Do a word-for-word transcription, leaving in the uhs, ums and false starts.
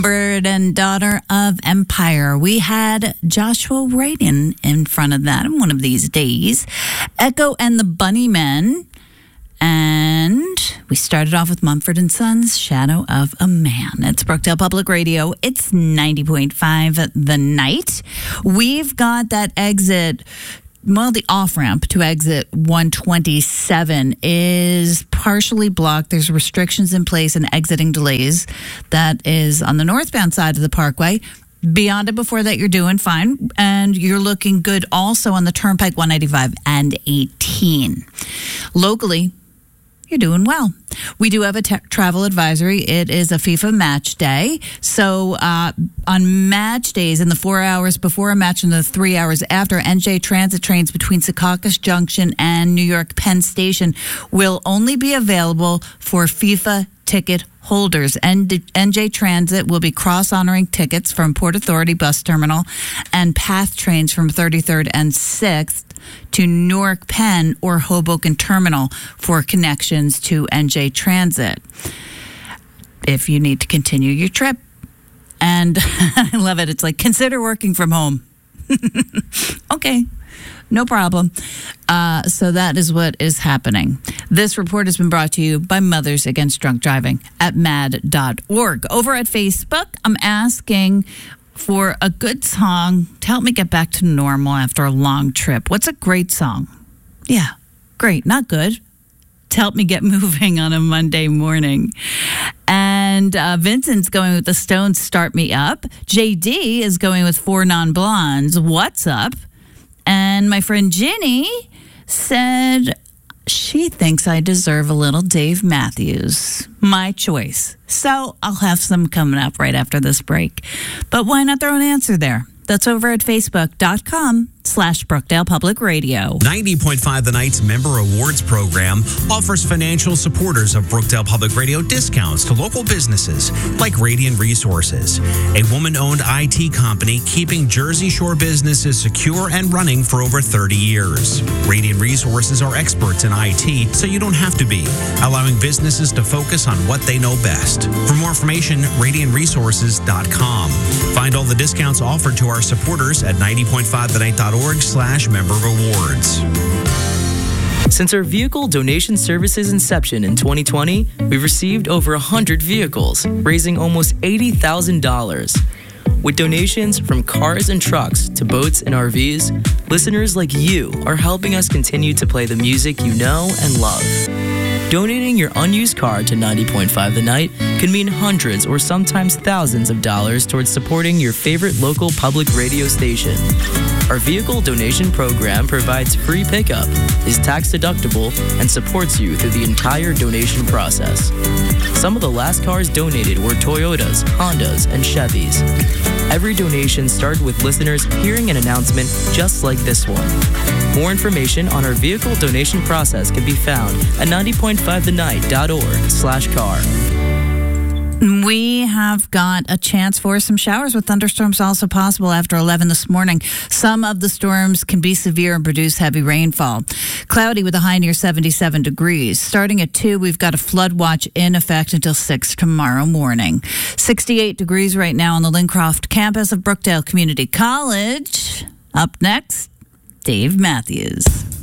Bird and Daughter of Empire. We had Joshua Radin in front of that one of these days. Echo and the Bunnymen. And we started off with Mumford and Sons, Shadow of a Man. It's Brookdale Public Radio. It's ninety point five The Night. We've got that exit. Well, the off-ramp to exit one twenty-seven is partially blocked. There's restrictions in place and exiting delays. That is on the northbound side of the parkway. Beyond it, before that, you're doing fine. And you're looking good also on the Turnpike one ninety-five and eighteen. Locally, you're doing well. We do have a te- travel advisory. It is a FIFA match day. So uh, on match days, in the four hours before a match and the three hours after, N J Transit trains between Secaucus Junction and New York Penn Station will only be available for FIFA ticket holders. N J Transit will be cross-honoring tickets from Port Authority Bus Terminal and PATH trains from thirty-third and sixth to Newark Penn or Hoboken Terminal for connections to N J Transit if you need to continue your trip. And I love it. It's like, consider working from home. Okay, no problem. Uh, so that is what is happening. This report has been brought to you by Mothers Against Drunk Driving at mad dot org. Over at Facebook, I'm asking for a good song to help me get back to normal after a long trip. What's a great song? Yeah, great, not good. To help me get moving on a Monday morning. And uh, Vincent's going with the Stones' Start Me Up. J D is going with Four Non-Blondes, What's Up? And my friend Ginny said she thinks I deserve a little Dave Matthews. My choice. So I'll have some coming up right after this break. But why not throw an answer there? That's over at facebook.com slash Brookdale Public Radio. ninety point five The Night's Member Awards program offers financial supporters of Brookdale Public Radio discounts to local businesses like Radiant Resources, a woman-owned I T company keeping Jersey Shore businesses secure and running for over thirty years. Radiant Resources are experts in I T, so you don't have to be, allowing businesses to focus on what they know best. For more information, radiant resources dot com. Find all the discounts offered to our supporters at ninety point five the night dot org slash member rewards. Since our vehicle donation service's inception in twenty twenty, we've received over one hundred vehicles, raising almost eighty thousand dollars. With donations from cars and trucks to boats and R Vs, listeners like you are helping us continue to play the music you know and love. Donating your unused car to ninety point five The Night can mean hundreds or sometimes thousands of dollars towards supporting your favorite local public radio station. Our vehicle donation program provides free pickup, is tax deductible, and supports you through the entire donation process. Some of the last cars donated were Toyotas, Hondas, and Chevys. Every donation started with listeners hearing an announcement just like this one. More information on our vehicle donation process can be found at ninety point five the night dot org slash car. We have got a chance for some showers with thunderstorms also possible after eleven this morning. Some of the storms can be severe and produce heavy rainfall. Cloudy with a high near seventy-seven degrees. Starting at two, we've got a flood watch in effect until six tomorrow morning. sixty-eight degrees right now on the Lincroft campus of Brookdale Community College. Up next, Dave Matthews.